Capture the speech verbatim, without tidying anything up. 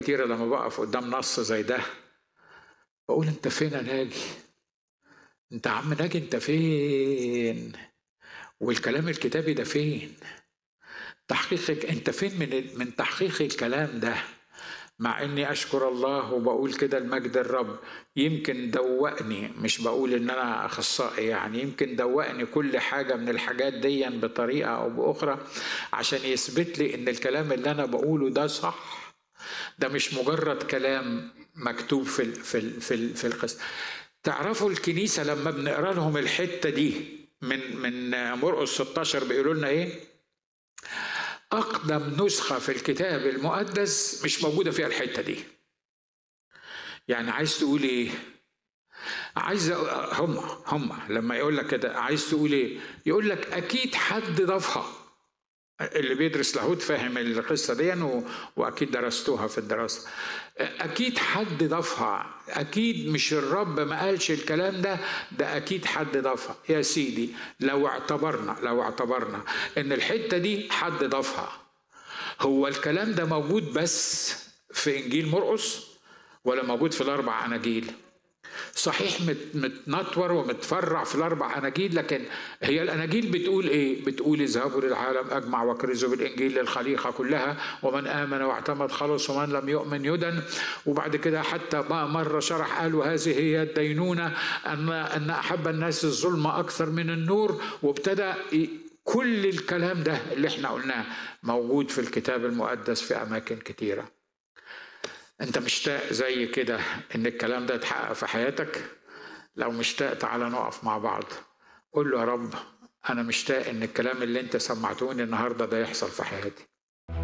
كتير لما بقف قدام نص زي ده بقول انت فين يا ناجي؟ انت عم ناجي انت فين؟ والكلام الكتابي ده فين؟ تحقيقك انت فين من من تحقيق الكلام ده؟ مع اني اشكر الله وبقول كده المجد الرب يمكن دوقني، مش بقول ان انا اخصائي يعني، يمكن دوقني كل حاجة من الحاجات دي بطريقة او باخرى عشان يثبت لي ان الكلام اللي انا بقوله ده صح. ده مش مجرد كلام مكتوب في ال في ال في ال في القصة. تعرفوا الكنيسة لما بنقرا لهم الحتة دي من من مرقس ستاشر بيقولوا لنا ايه؟ أقدم نسخة في الكتاب المقدس مش موجودة فيها الحتة دي. يعني عايز تقول ايه؟ عايز هم هم لما يقول لك كده عايز تقول ايه؟ يقول لك أكيد حد ضافها. اللي بيدرس لاهوت فاهم القصة دي وأكيد درستوها في الدراسة. أكيد حد ضافها، أكيد مش الرب ما قالش الكلام ده، ده أكيد حد ضافها. يا سيدي لو اعتبرنا لو اعتبرنا إن الحتة دي حد ضافها، هو الكلام ده موجود بس في إنجيل مرقس ولا موجود في الأربع أناجيل؟ صحيح متنطور ومتفرع في الاربع اناجيل، لكن هي الاناجيل بتقول ايه؟ بتقول اذهبوا للعالم اجمع واكرزوا بالانجيل للخليقه كلها، ومن امن واعتمد خلص ومن لم يؤمن يدن. وبعد كده حتى مره شرح قال وهذه هي الدينونه ان ان احب الناس الظلم اكثر من النور، وابتدى كل الكلام ده اللي احنا قلناه موجود في الكتاب المقدس في اماكن كتيره. انت مشتاق زي كده ان الكلام ده يتحقق في حياتك؟ لو مشتاق تعالى نقف مع بعض، قول له يا رب انا مشتاق ان الكلام اللي انت سمعتوني النهارده ده يحصل في حياتي.